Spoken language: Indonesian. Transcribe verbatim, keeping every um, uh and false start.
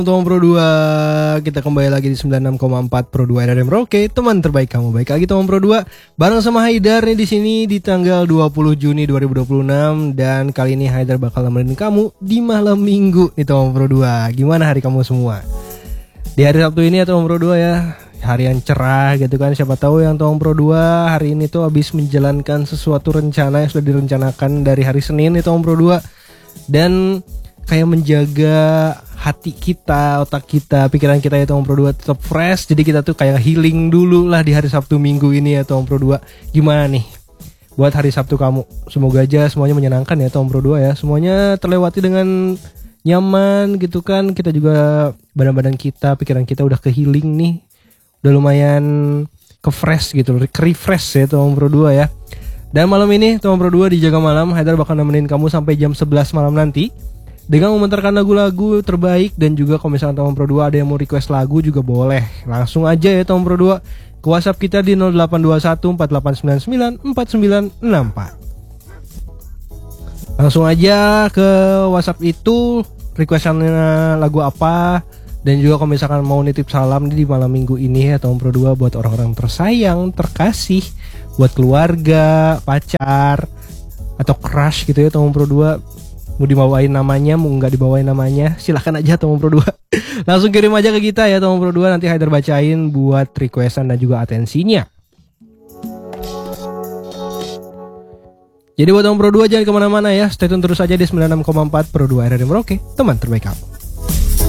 Teman Pro dua, kita kembali lagi di sembilan puluh enam koma empat Pro dua R R M Merauke, teman terbaik kamu. Baik lagi teman Pro dua, bareng sama Haidar nih di sini di tanggal dua puluh Juni dua ribu dua puluh enam, dan kali ini Haidar bakal nemenin kamu di malam Minggu nih teman Pro dua. Gimana hari kamu semua? Di hari Sabtu ini ya teman Pro dua ya, hari yang cerah gitu kan. Siapa tahu yang teman Pro dua hari ini tuh habis menjalankan sesuatu rencana yang sudah direncanakan dari hari Senin nih teman Pro dua, dan kayak menjaga hati kita, otak kita, pikiran kita ya Tom Pro dua tetap fresh. Jadi kita tuh kayak healing dulu lah di hari Sabtu Minggu ini ya Tom Pro dua. Gimana nih buat hari Sabtu kamu? Semoga aja semuanya menyenangkan ya Tom Pro dua ya. Semuanya terlewati dengan nyaman gitu kan. Kita juga badan-badan kita, pikiran kita udah ke healing nih. Udah lumayan ke fresh gitu, ke refresh ya Tom Pro dua ya. Dan malam ini Tom Pro dua di Jaga Malam, Haidar bakal nemenin kamu sampai jam sebelas malam nanti dengan memutarkan lagu-lagu terbaik. Dan juga kalau misalnya teman Pro dua ada yang mau request lagu juga boleh, langsung aja ya teman Pro dua ke WhatsApp kita di nol delapan dua satu empat delapan sembilan sembilan empat sembilan enam empat. Langsung aja ke WhatsApp itu, requestannya lagu apa. Dan juga kalau misalkan mau nitip salam di malam minggu ini ya teman Pro dua buat orang-orang tersayang, terkasih, buat keluarga, pacar, atau crush gitu ya teman Pro dua, mau dibawain namanya, mau nggak dibawain namanya, silahkan aja teman Pro dua. Langsung kirim aja ke kita ya teman Pro dua, nanti Haidar bacain buat requestan dan juga atensinya. Jadi buat teman Pro dua jangan kemana-mana ya, stay tune terus aja di sembilan puluh enam koma empat Pro dua R R M Merauke, teman terbaik kamu.